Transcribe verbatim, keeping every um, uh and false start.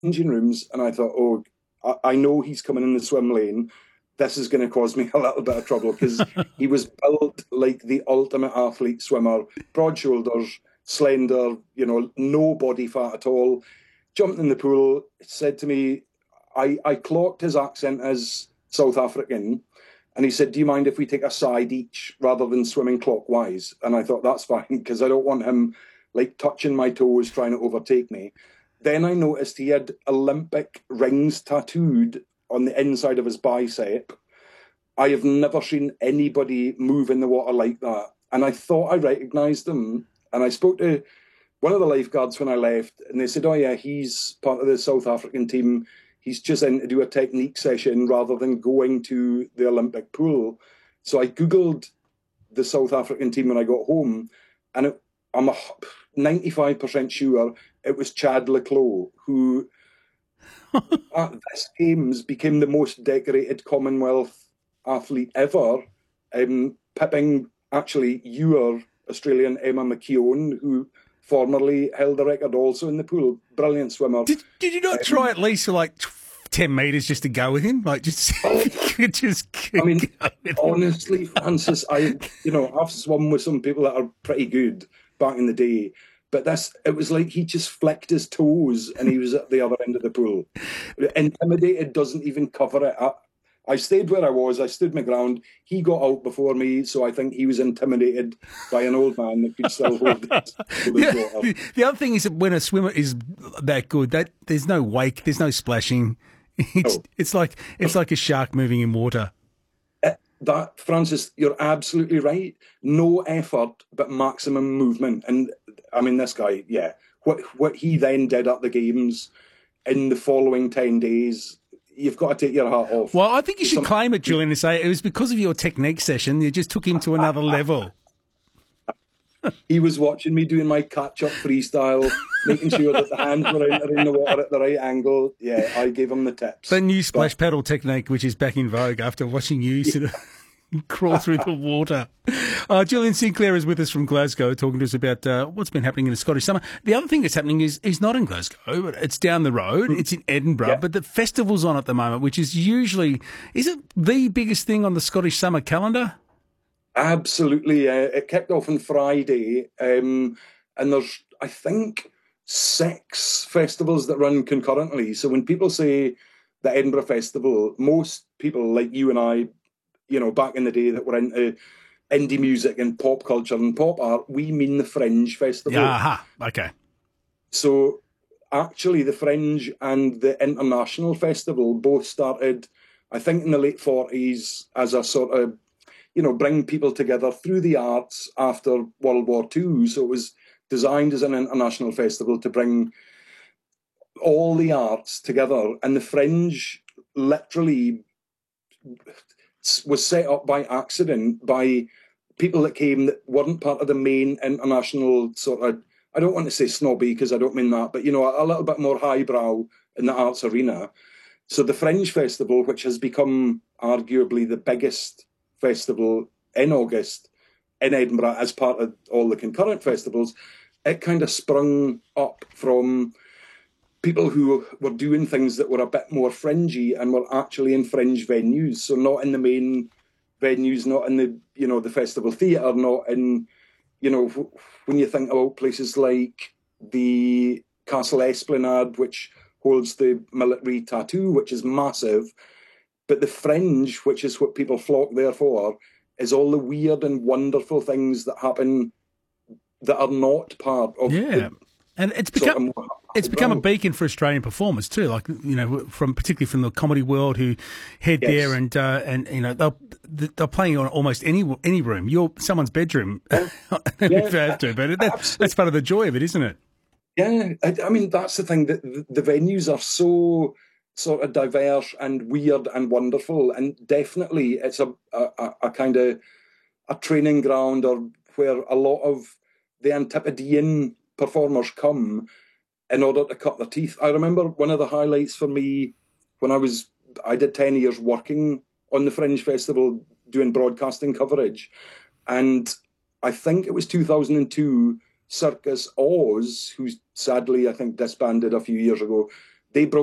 changing rooms, and I thought, oh, I, I know he's coming in the swim lane. This is going to cause me a little bit of trouble because he was built like the ultimate athlete swimmer, broad shoulders, slender, you know, no body fat at all. Jumped in the pool, said to me, I, I clocked his accent as South African. And he said, do you mind if we take a side each rather than swimming clockwise? And I thought, that's fine, because I don't want him like touching my toes, trying to overtake me. Then I noticed he had Olympic rings tattooed on the inside of his bicep. I have never seen anybody move in the water like that. And I thought I recognised him. And I spoke to one of the lifeguards when I left, and they said, oh yeah, he's part of the South African team. He's just in to do a technique session rather than going to the Olympic pool. So I Googled the South African team when I got home, and it, I'm a ninety-five percent sure it was Chad le Clos, who at this Games became the most decorated Commonwealth athlete ever, um, pipping actually your Australian Emma McKeown, who formerly held the record also in the pool. Brilliant swimmer. Did, did you not um, try at least for like ten metres just to go with him? Like just, just I mean, honestly, Francis, I, you know, I've swum with some people that are pretty good back in the day, but this, it was like he just flicked his toes and he was at the other end of the pool. Intimidated doesn't even cover it up. I stayed where I was. I stood my ground. He got out before me, so I think he was intimidated by an old man that could still hold his, hold his yeah, water. The other thing is that when a swimmer is that good, that there's no wake, there's no splashing. It's, oh. it's like it's like a shark moving in water. Uh, that, Francis, you're absolutely right. No effort, but maximum movement. And I mean, this guy, yeah, what what he then did at the Games in the following ten days. You've got to take your hat off. Well, I think you should Some... claim it, Julian, and say it was because of your technique session. You just took him to another level. He was watching me doing my catch-up freestyle, making sure that the hands were in, in the water at the right angle. Yeah, I gave him the tips. The new splash but... paddle technique, which is back in vogue after watching you sort of crawl through the water. Uh, Julian Sinclair is with us from Glasgow, talking to us about uh, what's been happening in the Scottish summer. The other thing that's happening is is not in Glasgow, but it's down the road. Mm. It's in Edinburgh, yeah. But the festival's on at the moment, which is usually, is it the biggest thing on the Scottish summer calendar? Absolutely. Uh, it kicked off on Friday, um, and there's, I think, six festivals that run concurrently. So when people say the Edinburgh Festival, most people like you and I, you know, back in the day that were into indie music and pop culture and pop art, we mean the Fringe Festival. Yeah, aha. Okay. So actually the Fringe and the International Festival both started, I think, in the late forties as a sort of, you know, bring people together through the arts after World War Two. So it was designed as an international festival to bring all the arts together. And the Fringe literally was set up by accident by people that came that weren't part of the main international sort of, I don't want to say snobby because I don't mean that, but, you know, a, a little bit more highbrow in the arts arena. So the Fringe Festival, which has become arguably the biggest festival in August in Edinburgh as part of all the concurrent festivals, it kind of sprung up from people who were doing things that were a bit more fringy and were actually in fringe venues. So not in the main venues, not in the, you know, the festival theatre, not in, you know, when you think about places like the Castle Esplanade, which holds the military tattoo, which is massive. But the Fringe, which is what people flock there for, is all the weird and wonderful things that happen that are not part of yeah. the, and it's become sort of it's become a beacon for Australian performers too. Like, you know, from particularly from the comedy world, who head yes. there and uh, and you know they'll they're playing on almost any any room. Your someone's bedroom, yeah. if you have to. But that, that's part of the joy of it, isn't it? Yeah, I, I mean that's the thing, that the, the venues are so sort of diverse and weird and wonderful, and definitely it's a a, a kind of a training ground, or where a lot of the Antipodean performers come in order to cut their teeth. I remember one of the highlights for me when I was, I did ten years working on the Fringe Festival doing broadcasting coverage. And I think it was two thousand two, Circus Oz, who's sadly, I think, disbanded a few years ago, they broke